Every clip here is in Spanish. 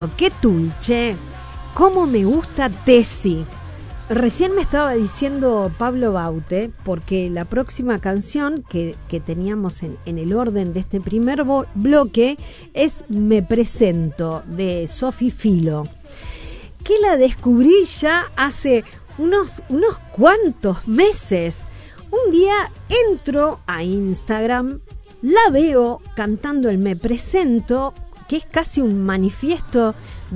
Qué dulce, cómo me gusta Tesi. Recién me estaba diciendo Pablo Baute, porque la próxima canción que teníamos en el orden de este primer bloque es Me Presento, de Sophie Philo, que la descubrí ya hace unos cuantos meses. Un día entro a Instagram, la veo cantando el Me Presento, que es casi un manifiesto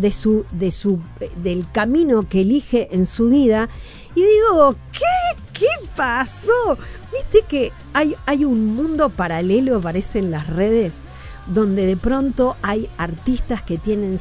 del camino que elige en su vida, y digo, ¿qué pasó? ¿Viste que hay un mundo paralelo, parece, en las redes, donde de pronto hay artistas que tienen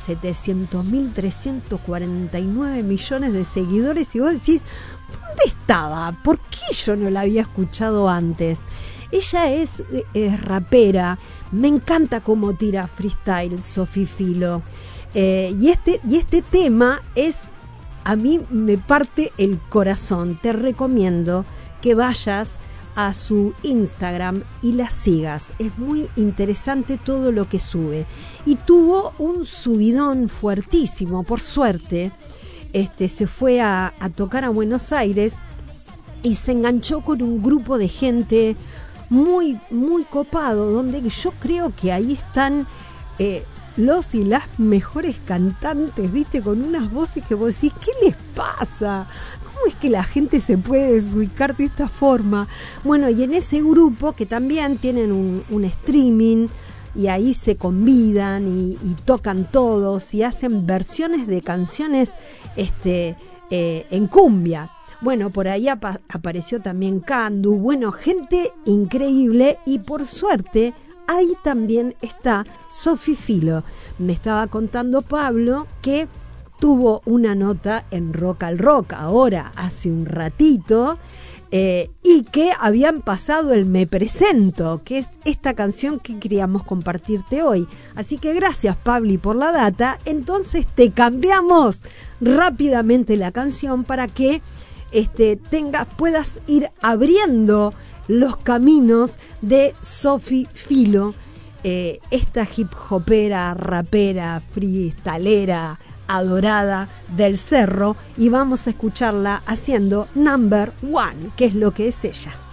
700.349 millones de seguidores y vos decís, ¿dónde estaba? ¿Por qué yo no la había escuchado antes? Ella es rapera, me encanta cómo tira freestyle Sophie Philo, y este tema a mí me parte el corazón. Te recomiendo que vayas a su Instagram y la sigas, es muy interesante todo lo que sube, y tuvo un subidón fuertísimo, por suerte. Se fue a tocar a Buenos Aires y se enganchó con un grupo de gente muy, muy copado, donde yo creo que ahí están los y las mejores cantantes, ¿viste? Con unas voces que vos decís, ¿qué les pasa? ¿Cómo es que la gente se puede desubicar de esta forma? Bueno, y en ese grupo, que también tienen un streaming, y ahí se convidan y tocan todos y hacen versiones de canciones en cumbia. Bueno, por ahí apareció también Candu, bueno, gente increíble, y por suerte ahí también está Sophie Philo. Me estaba contando Pablo que tuvo una nota en Rock al Rock ahora, hace un ratito, y que habían pasado el Me Presento, que es esta canción que queríamos compartirte hoy. Así que gracias, Pabli, por la data. Entonces te cambiamos rápidamente la canción para que puedas ir abriendo los caminos de Sophie Philo, esta hip hopera, rapera, freestalera, adorada del cerro, y vamos a escucharla haciendo Number One, que es lo que es ella.